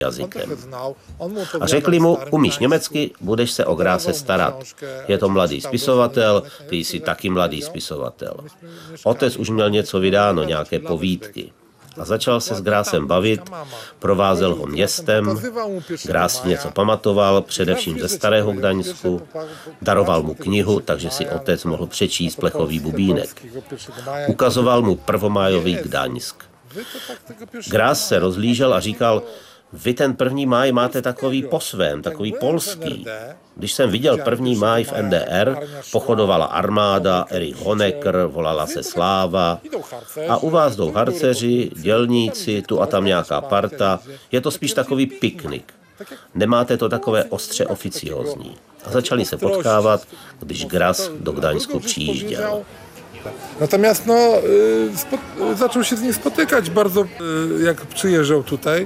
jazykem. A řekli mu, umíš německy, budeš se o Grasse starat. Je to mladý spisovatel, ty jsi taky mladý spisovatel. Otec už měl něco vydáno, nějaké povídky. A začal se s Grassem bavit, provázel ho městem, Grass něco pamatoval, především ze Starého Gdaňsku, daroval mu knihu, takže si otec mohl přečíst Plechový bubínek. Ukazoval mu prvomájový Gdaňsk. Grass se rozhlížel a říkal, vy ten 1. máj máte takový po svém, takový polský. Když jsem viděl 1. máj v NDR, pochodovala armáda, Erich Honecker, volala se Sláva a u vás jdou harceři, dělníci, tu a tam nějaká parta. Je to spíš takový piknik. Nemáte to takové ostře oficiózní. A začali se potkávat, když Grass do Gdaňsku přijížděl. Natomiast zaczął się z nim spotykać bardzo, jak przyjeżdżał tutaj.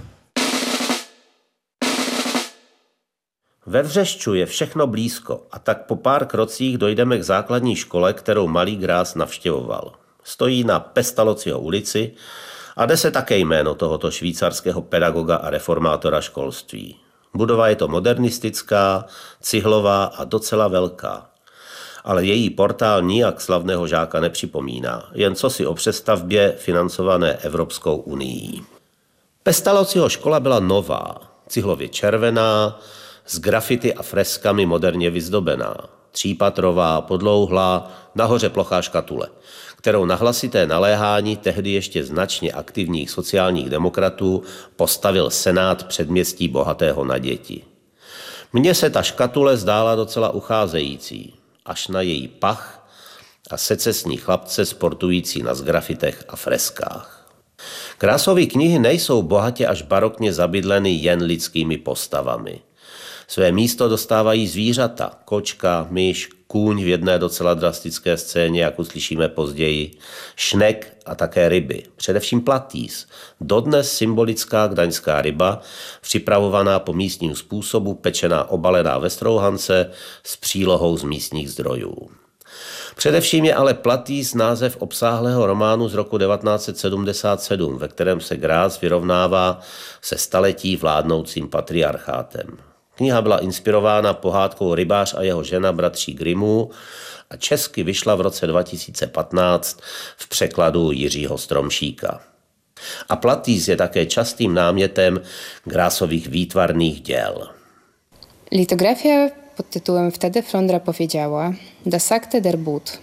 Ve Vřešťu je všechno blízko a tak po pár krocích dojdeme k základní škole, kterou malý Grass navštěvoval. Stojí na Pestalozziho ulici a nese také jméno tohoto švýcarského pedagoga a reformátora školství. Budova je to modernistická, cihlová a docela velká. Ale její portál nijak slavného žáka nepřipomíná, jen cosi o přestavbě financované Evropskou unií. Pestalozziho škola byla nová, cihlově červená, s grafity a freskami moderně vyzdobená. 3patrová, podlouhlá, nahoře plochá škatule, kterou na hlasité naléhání tehdy ještě značně aktivních sociálních demokratů postavil senát předměstí bohatého na děti. Mně se ta škatule zdála docela ucházející, až na její pach a secesní chlapce sportující na zgrafitech a freskách. Grassovy knihy nejsou bohatě až barokně zabydleny jen lidskými postavami. Své místo dostávají zvířata, kočka, myš, kůň v jedné docela drastické scéně, jak uslyšíme později, šnek a také ryby, především platýs, dodnes symbolická gdaňská ryba, připravovaná po místním způsobu, pečená obalená ve strouhance s přílohou z místních zdrojů. Především je ale platýs název obsáhlého románu z roku 1977, ve kterém se Grass vyrovnává se staletí vládnoucím patriarchátem. Kniha byla inspirována pohádkou Rybář a jeho žena bratří Grimmů a česky vyšla v roce 2015 v překladu Jiřího Stromšíka. A platýs je také častým námětem Grassových výtvarných děl. Litografia pod tytułem Wtedy Flądra powiedziała Das sagte der But,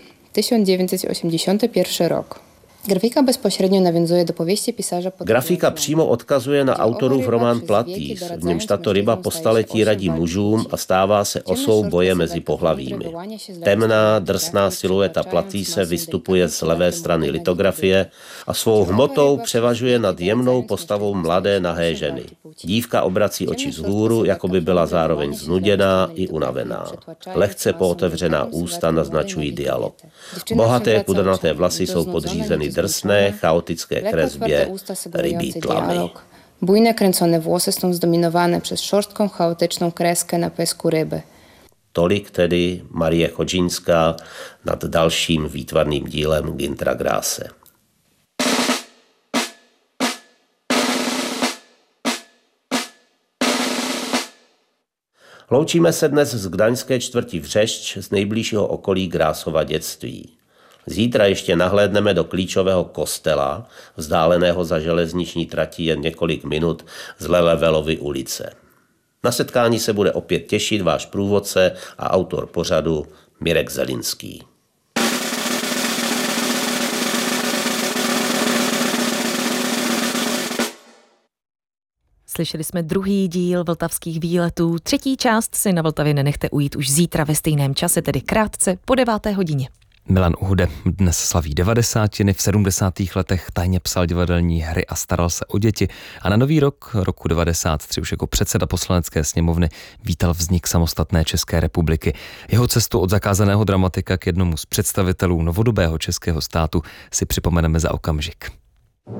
1981 rok. Grafika bezpośrednio nawiązuje do powieści pisarza. Grafika přímo odkazuje na autorův román Platýs, v němž tato ryba po staletí radí mužům a stává se osou boje mezi pohlavími. Temná, drsná silueta Platýse vystupuje z levé strany litografie a svou hmotou převažuje nad jemnou postavou mladé nahé ženy. Dívka obrací oči vzhůru, jako by byla zároveň znuděná i unavená. Lehce pootevřená ústa naznačují dialog. Bohaté kudrnaté vlasy jsou podřízeny drsné, chaotické kresbě rybí tlamy. Bujne kręcone włosy są zdominowane przez szorstką, chaotyczną kreskę na pysku ryby. Tolik tedy Marie Chodžinská nad dalším výtvarným dílem Günthera Grasse. Loučíme se dnes z gdaňské čtvrti Vřešť z nejbližšího okolí Grassova dětství. Zítra ještě nahlédneme do klíčového kostela, vzdáleného za železniční tratí jen několik minut z Lelevelovy ulice. Na setkání se bude opět těšit váš průvodce a autor pořadu Mirek Zelinský. Slyšeli jsme druhý díl Vltavských výletů. Třetí část si na Vltavě nenechte ujít už zítra ve stejném čase, tedy krátce po 9. hodině. Milan Uhude dnes slaví 90. V 70. letech tajně psal divadelní hry a staral se o děti a na nový rok, roku 93, už jako předseda Poslanecké sněmovny vítal vznik samostatné České republiky. Jeho cestu od zakázaného dramatika k jednomu z představitelů novodobého českého státu si připomeneme za okamžik.